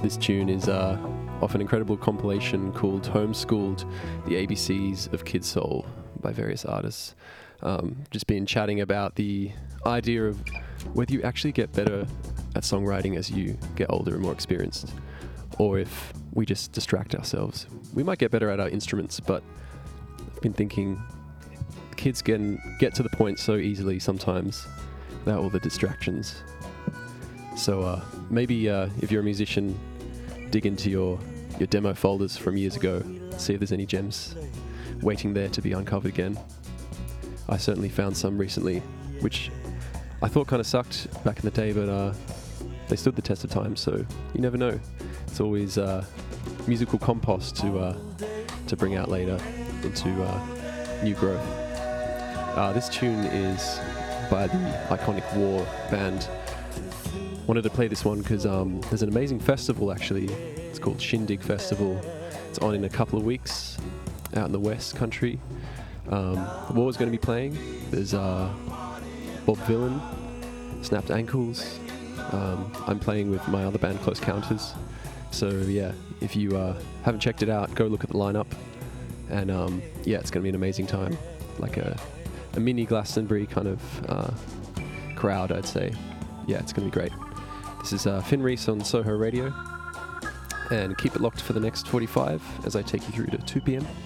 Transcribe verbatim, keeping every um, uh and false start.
This tune is uh, off an incredible compilation called Homeschooled, the A B Cs of Kid Soul by various artists. Um, just been chatting about the idea of whether you actually get better at songwriting as you get older and more experienced, or if we just distract ourselves. We might get better at our instruments, but I've been thinking kids can get to the point so easily sometimes without all the distractions. So uh, maybe uh, if you're a musician, dig into your, your demo folders from years ago, see if there's any gems waiting there to be uncovered again. I certainly found some recently, which I thought kind of sucked back in the day, but uh, they stood the test of time, so you never know. It's always uh, musical compost to uh, to bring out later into uh, new growth. Uh, this tune is by the iconic War band. Wanted to play this one because um, there's an amazing festival actually. It's called Shindig Festival. It's on in a couple of weeks out in the West Country. Um, the War is going to be playing. There's uh, Bob Vylan, Snapped Ankles. Um, I'm playing with my other band, Close Counters. So yeah, if you uh, haven't checked it out, go look at the lineup. And um, yeah, it's going to be an amazing time. Like a, a mini Glastonbury kind of uh, crowd, I'd say. Yeah, it's going to be great. This is uh, Finn Reese on Soho Radio. And keep it locked for the next forty-five as I take you through to two p.m.